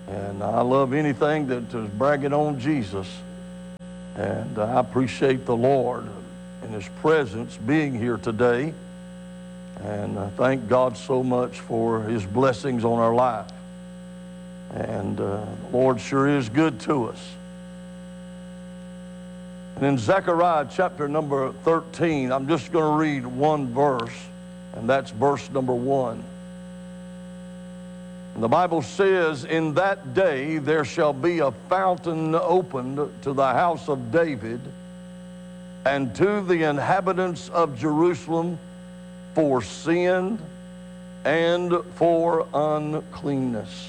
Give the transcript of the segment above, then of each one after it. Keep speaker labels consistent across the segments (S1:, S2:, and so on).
S1: And I love anything that is bragging on Jesus. And I appreciate the Lord and His presence being here today. And I thank God so much for His blessings on our life. And the Lord sure is good to us. And in Zechariah chapter number 13, I'm just going to read one verse, and that's verse number 1. And the Bible says, "In that day there shall be a fountain opened to the house of David and to the inhabitants of Jerusalem for sin and for uncleanness."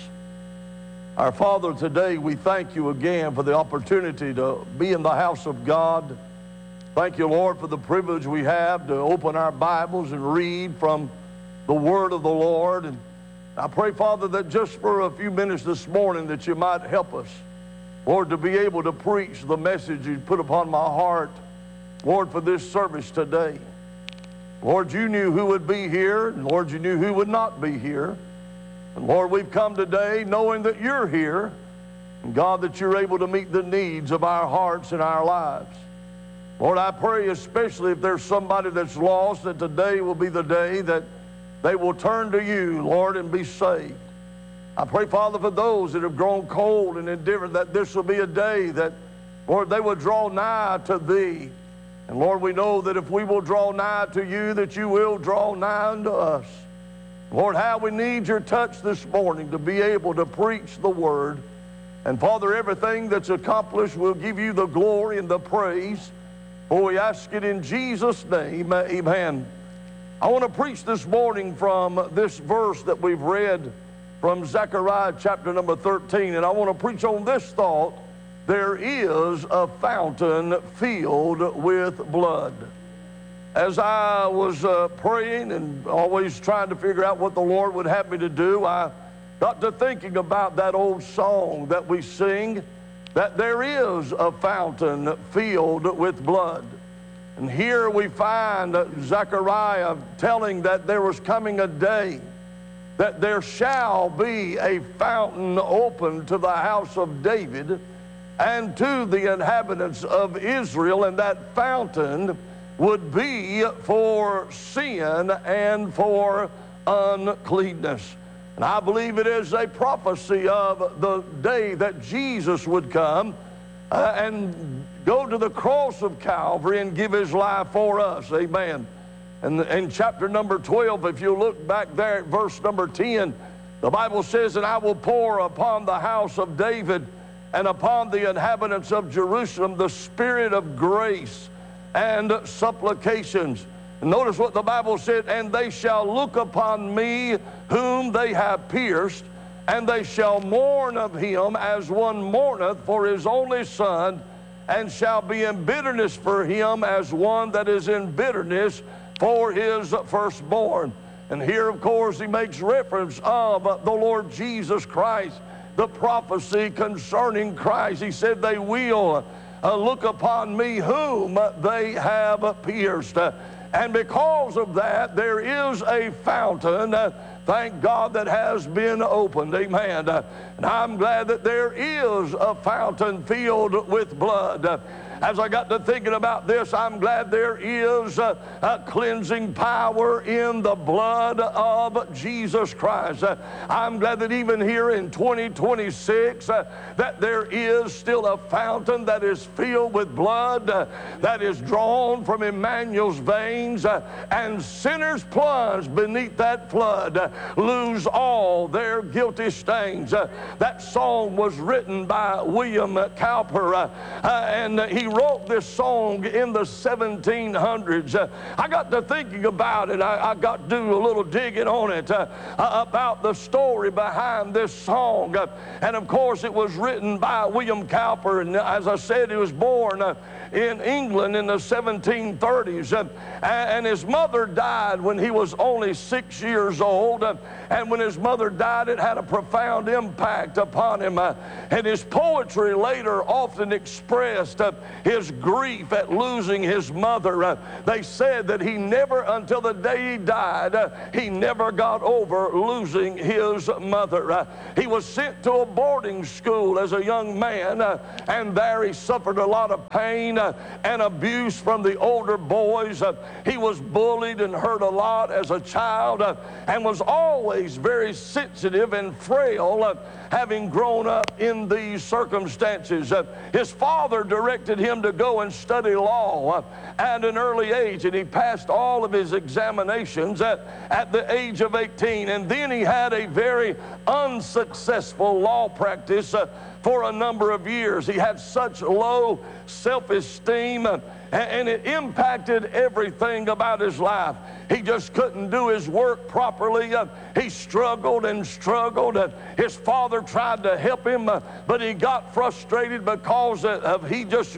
S1: Our Father, today we thank you again for the opportunity to be in the house of God. Thank you, Lord, for the privilege we have to open our Bibles and read from the Word of the Lord. And I pray, Father, that just for a few minutes this morning that you might help us, Lord, to be able to preach the message you put upon my heart, Lord, for this service today. Lord, you knew who would be here, and Lord, you knew who would not be here. And Lord, we've come today knowing that you're here, and God, that you're able to meet the needs of our hearts and our lives. Lord, I pray especially if there's somebody that's lost, that today will be the day that they will turn to you, Lord, and be saved. I pray, Father, for those that have grown cold and indifferent, that this will be a day that, Lord, they will draw nigh to thee. And Lord, we know that if we will draw nigh to you, that you will draw nigh unto us. Lord, how we need your touch this morning to be able to preach the word. And Father, everything that's accomplished will give you the glory and the praise. For we ask it in Jesus' name, amen. I want to preach this morning from this verse that we've read from Zechariah chapter number 13. And I want to preach on this thought: there is a fountain filled with blood. As I was praying and always trying to figure out what the Lord would have me to do, I got to thinking about that old song that we sing, that there is a fountain filled with blood. And here we find Zechariah telling that there was coming a day that there shall be a fountain open to the house of David and to the inhabitants of Israel, and that fountain would be for sin and for uncleanness. And I believe it is a prophecy of the day that Jesus would come and go to the cross of Calvary and give his life for us. Amen. And in chapter number 12, if you look back there at verse number 10, the Bible says, "And I will pour upon the house of David and upon the inhabitants of Jerusalem the spirit of grace and supplications." And notice what the Bible said, "And they shall look upon me whom they have pierced, and they shall mourn of him as one mourneth for his only son, and shall be in bitterness for him as one that is in bitterness for his firstborn." And here, of course, he makes reference of the Lord Jesus Christ, the prophecy concerning Christ. He said, "They will look upon me whom they have pierced." And because of that, there is a fountain, thank God, that has been opened. Amen. And I'm glad that there is a fountain filled with blood. As I got to thinking about this, I'm glad there is a cleansing power in the blood of Jesus Christ. I'm glad that even here in 2026 that there is still a fountain that is filled with blood that is drawn from Emmanuel's veins, and sinners plunged beneath that flood lose all their guilty stains. That song was written by William Cowper, and he wrote this song in the 1700s. I got to thinking about it. I got to do a little digging on it about the story behind this song. And of course, it was written by William Cowper. And as I said, he was born in England in the 1730s. And his mother died when he was only 6 years old. And when his mother died, it had a profound impact upon him. And his poetry later often expressed his grief at losing his mother. They said that he never, until the day he died, he never got over losing his mother. He was sent to a boarding school as a young man, and there he suffered a lot of pain and abuse from the older boys. He was bullied and hurt a lot as a child, and was always very sensitive and frail, having grown up in these circumstances. His father directed him to go and study law at an early age, and he passed all of his examinations at the age of 18. And then he had a very unsuccessful law practice for a number of years. He had such low self-esteem, and it impacted everything about his life. He just couldn't do his work properly. He struggled and struggled. His father tried to help him, but he got frustrated because he just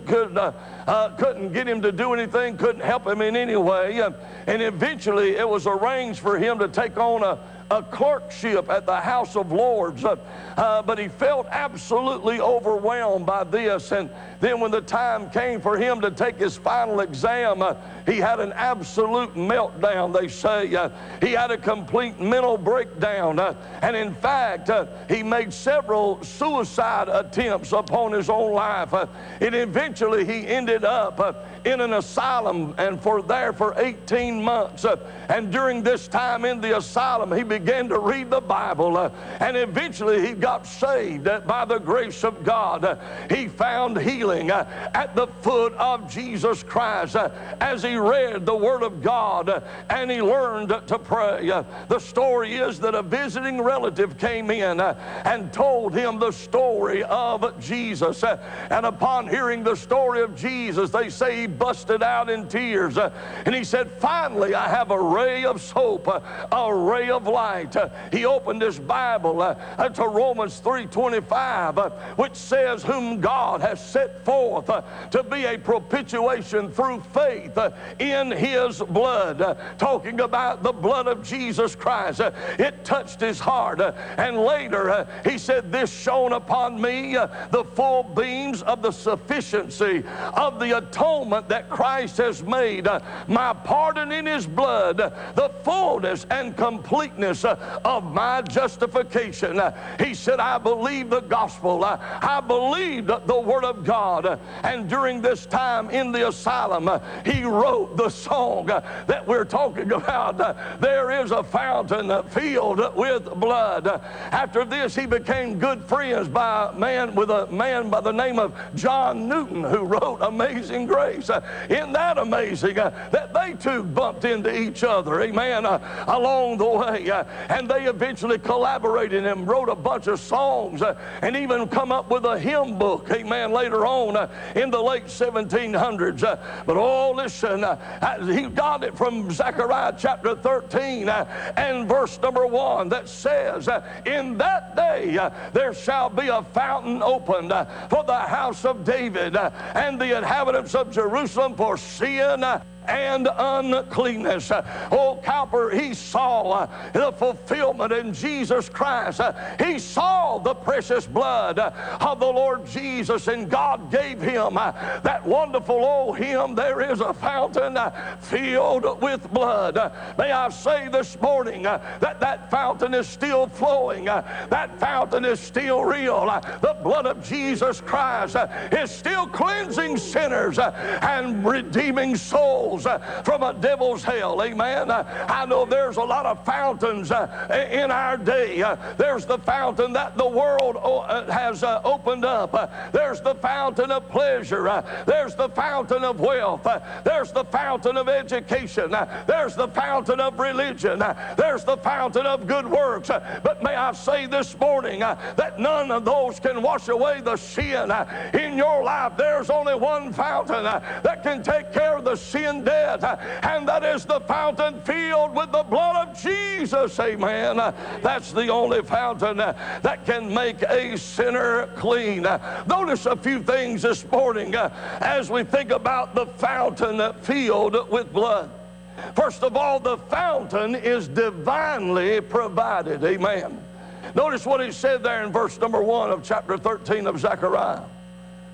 S1: couldn't get him to do anything, couldn't help him in any way. And eventually it was arranged for him to take on a clerkship at the House of Lords, but he felt absolutely overwhelmed by this. And then when the time came for him to take his final exam, he had an absolute meltdown, they say. He had a complete mental breakdown, and in fact, he made several suicide attempts upon his own life. And eventually he ended up in an asylum, and there for 18 months. And during this time in the asylum, he began to read the Bible, and eventually he got saved by the grace of God. He found healing at the foot of Jesus Christ as he read the Word of God, and he learned to pray. The story is that a visiting relative came in and told him the story of Jesus, and upon hearing the story of Jesus, they say he busted out in tears, and he said, "Finally, I have a ray of hope, a ray of light." He opened his Bible to Romans 3:25, which says, "Whom God has set forth to be a propitiation through faith in his blood," talking about the blood of Jesus Christ. It touched his heart, and later he said, "This shone upon me the full beams of the sufficiency of the atonement that Christ has made, my pardon in his blood, the fullness and completeness of my justification." He said, "I believe the gospel. I believed the Word of God." And during this time in the asylum, he wrote the song that we're talking about, "There is a fountain filled with blood." After this, he became good friends with a man by the name of John Newton, who wrote Amazing Grace. Isn't that amazing that they too bumped into each other, amen, along the way, and they eventually collaborated and wrote a bunch of songs, and even come up with a hymn book, amen, later on in the late 1700s. But oh, listen, he got it from Zechariah chapter 13 and verse number 1 that says, "In that day there shall be a fountain opened for the house of David and the inhabitants of Jerusalem for sin and uncleanness." Oh, Cowper, he saw the fulfillment in Jesus Christ. He saw the precious blood of the Lord Jesus, and God gave him that wonderful old hymn, "There is a fountain filled with blood." May I say this morning that fountain is still flowing. That fountain is still real. The blood of Jesus Christ is still cleansing sinners and redeeming souls from a devil's hell, amen. I know there's a lot of fountains in our day. There's the fountain that the world has opened up. There's the fountain of pleasure. There's the fountain of wealth. There's the fountain of education. There's the fountain of religion. There's the fountain of good works. But may I say this morning that none of those can wash away the sin in your life. There's only one fountain that can take care of the sin debt, and that is the fountain filled with the blood of Jesus, amen. That's the only fountain that can make a sinner clean. Notice a few things this morning as we think about the fountain filled with blood. First of all, the fountain is divinely provided, amen. Notice what he said there in verse number 1 of chapter 13 of Zechariah.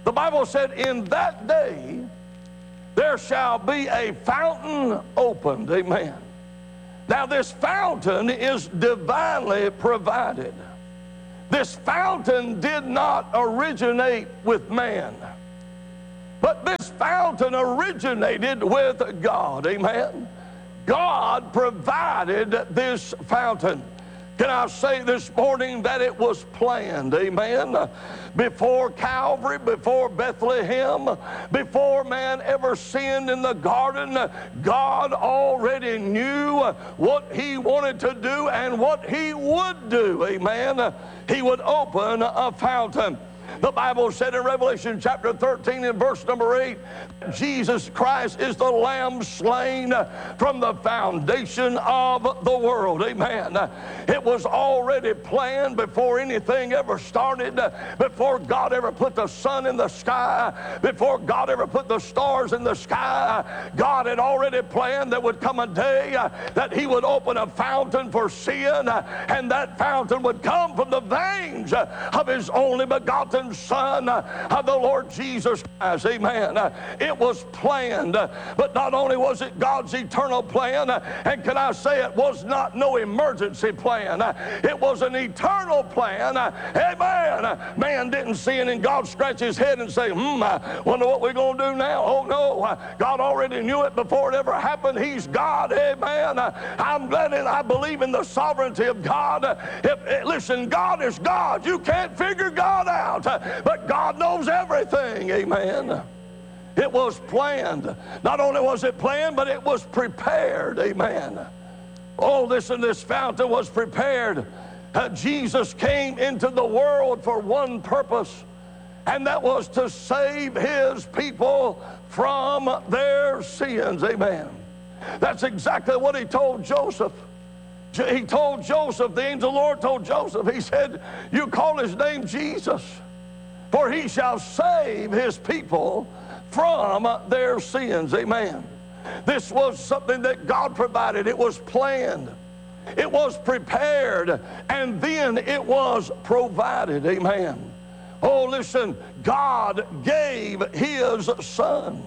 S1: The Bible said, in that day there shall be a fountain opened. Amen. Now this fountain is divinely provided. This fountain did not originate with man, but this fountain originated with God. Amen. God provided this fountain. Can I say this morning that it was planned? Amen. Before Calvary, before Bethlehem, before man ever sinned in the garden, God already knew what he wanted to do and what he would do. Amen. He would open a fountain. The Bible said in Revelation chapter 13 and verse number 8, Jesus Christ is the Lamb slain from the foundation of the world. Amen. It was already planned before anything ever started, before God ever put the sun in the sky, before God ever put the stars in the sky. God had already planned there would come a day that he would open a fountain for sin, and that fountain would come from the veins of his only begotten Son of the Lord Jesus Christ. Amen. It was planned, but not only was it God's eternal plan, and can I say it was not no emergency plan, it was an eternal plan. Amen. Man didn't see it and God scratch his head and say, I wonder what we're going to do now. Oh no, God already knew it before it ever happened. He's God. Amen. I'm glad and I believe in the sovereignty of God. Listen, God is God. You can't figure God out, but God knows everything. Amen. It was planned. Not only was it planned, but it was prepared. Amen. Oh, listen, this fountain was prepared. Jesus came into the world for one purpose, and that was to save his people from their sins. Amen. That's exactly what he told Joseph. He told Joseph, the angel of the Lord told Joseph, he said, you call his name Jesus, for he shall save his people from their sins. Amen. This was something that God provided. It was planned. It was prepared. And then it was provided. Amen. Oh, listen, God gave his Son.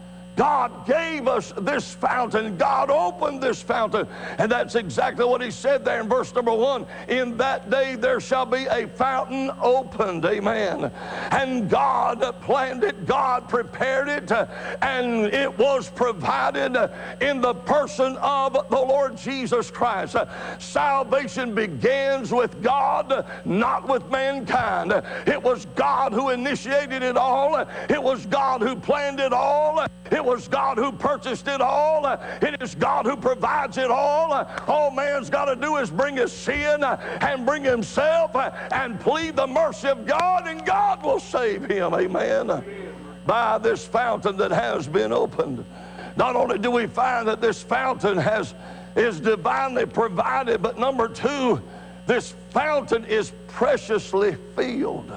S1: God gave us this fountain. God opened this fountain. And that's exactly what he said there in verse number 1. In that day there shall be a fountain opened. Amen. And God planned it. God prepared it. And it was provided in the person of the Lord Jesus Christ. Salvation begins with God, not with mankind. It was God who initiated it all. It was God who planned it all. It was God who purchased it all. It is God who provides it all. All man's got to do is bring his sin and bring himself and plead the mercy of God, and God will save him. Amen. By this fountain that has been opened. Not only do we find that this fountain is divinely provided, but number 2, this fountain is preciously filled.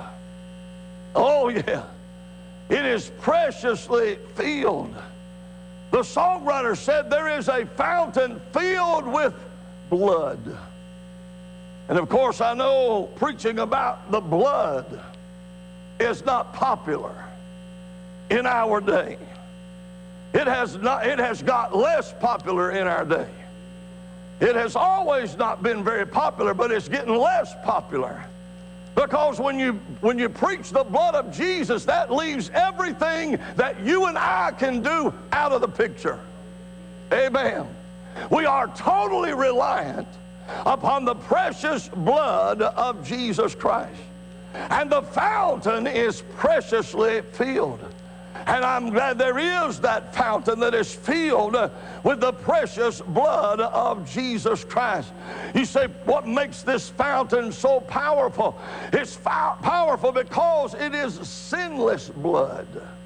S1: Oh yeah. It is preciously filled. The songwriter said there is a fountain filled with blood. And of course, I know preaching about the blood is not popular in our day. It has got less popular in our day. It has always not been very popular, but it's getting less popular. Because when you preach the blood of Jesus, that leaves everything that you and I can do out of the picture. Amen. We are totally reliant upon the precious blood of Jesus Christ. And the fountain is preciously filled. And I'm glad there is that fountain that is filled with the precious blood of Jesus Christ. You say, what makes this fountain so powerful? It's powerful because it is sinless blood.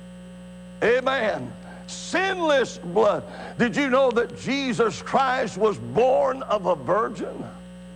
S1: Amen. Sinless blood. Did you know that Jesus Christ was born of a virgin?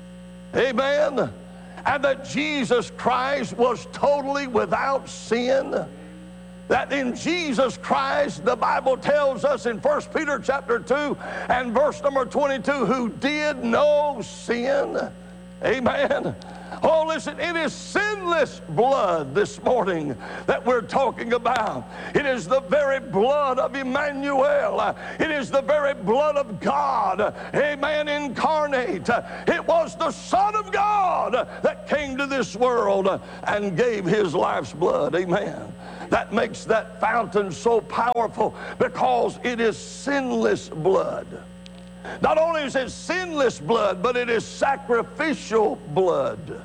S1: Amen. And that Jesus Christ was totally without sin. That in Jesus Christ, the Bible tells us in 1 Peter chapter 2 and verse number 22, who did no sin. Amen. Oh, listen, it is sinless blood this morning that we're talking about. It is the very blood of Emmanuel. It is the very blood of God, amen, incarnate. It was the Son of God that came to this world and gave his life's blood, amen. That makes that fountain so powerful because it is sinless blood. Not only is it sinless blood, but it is sacrificial blood.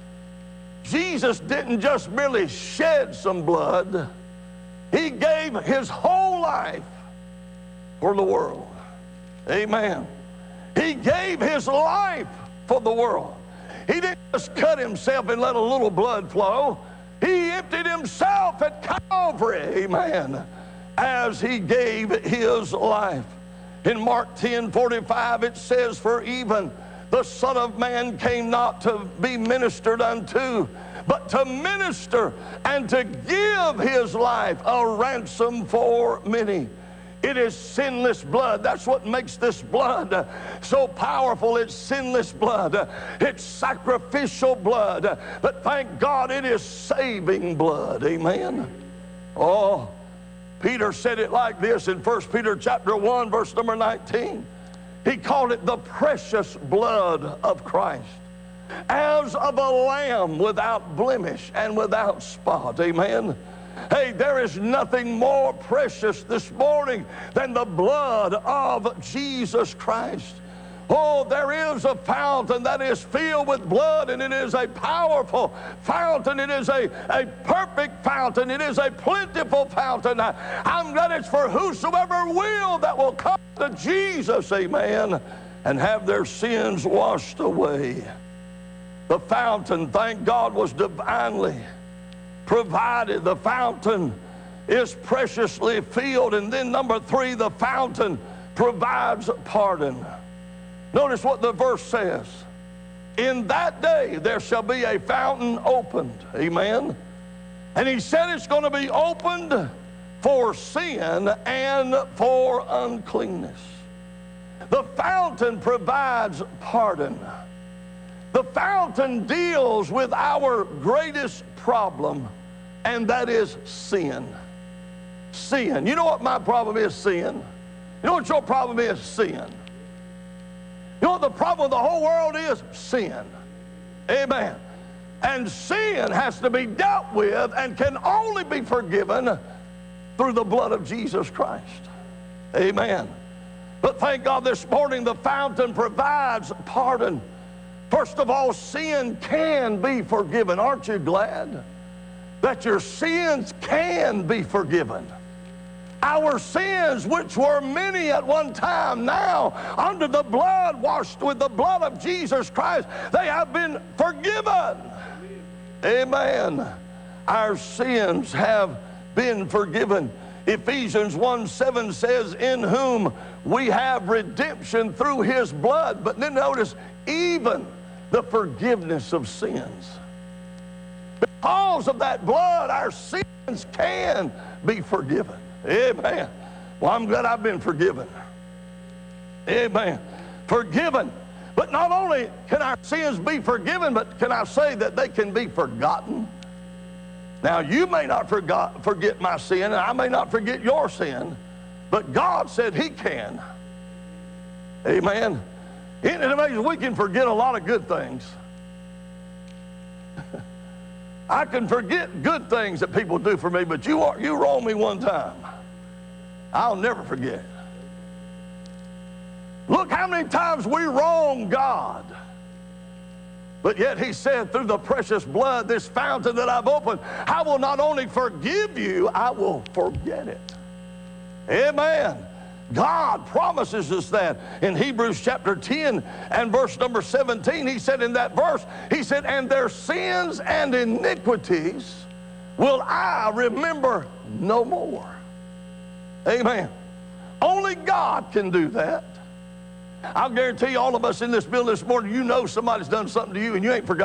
S1: Jesus didn't just merely shed some blood. He gave his whole life for the world. Amen. He gave his life for the world. He didn't just cut himself and let a little blood flow. He emptied himself at Calvary, amen, as he gave his life. In Mark 10:45 it says, "For even the Son of Man came not to be ministered unto, but to minister and to give his life a ransom for many." It is sinless blood. That's what makes this blood so powerful. It's sinless blood. It's sacrificial blood. But thank God it is saving blood. Amen. Oh, Peter said it like this in 1 Peter chapter 1, verse number 19. He called it the precious blood of Christ, as of a lamb without blemish and without spot. Amen. Hey, there is nothing more precious this morning than the blood of Jesus Christ. Oh, there is a fountain that is filled with blood, and it is a powerful fountain. It is a perfect fountain. It is a plentiful fountain. I'm glad it's for whosoever will that will come to Jesus, amen, and have their sins washed away. The fountain, thank God, was divinely provided. The fountain is preciously filled. And then number 3, the fountain provides pardon. Notice what the verse says. In that day there shall be a fountain opened. Amen. And he said it's going to be opened for sin and for uncleanness. The fountain provides pardon. The fountain deals with our greatest problem, and that is sin. Sin. You know what my problem is? Sin. You know what your problem is? Sin. You know what the problem of the whole world is? Sin. Amen. And sin has to be dealt with and can only be forgiven through the blood of Jesus Christ. Amen. But thank God this morning the fountain provides pardon. First of all, sin can be forgiven. Aren't you glad that your sins can be forgiven? Our sins, which were many at one time, now under the blood, washed with the blood of Jesus Christ, they have been forgiven. Amen. Our sins have been forgiven. Ephesians 1:7 says, "In whom we have redemption through his blood." But then notice, even the forgiveness of sins. Because of that blood, our sins can be forgiven. Amen. Well, I'm glad I've been forgiven. Amen. Forgiven. But not only can our sins be forgiven, but can I say that they can be forgotten? Now, you may not forget my sin, and I may not forget your sin, but God said he can. Amen. Isn't it amazing? We can forget a lot of good things. I can forget good things that people do for me, but you wronged me one time. I'll never forget. Look how many times we wrong God. But yet he said, through the precious blood, this fountain that I've opened, I will not only forgive you, I will forget it. Amen. God promises us that in Hebrews chapter 10 and verse number 17. He said in that verse, he said, "And their sins and iniquities will I remember no more." Amen. Only God can do that. I'll guarantee all of us in this building this morning, you know somebody's done something to you and you ain't forgotten.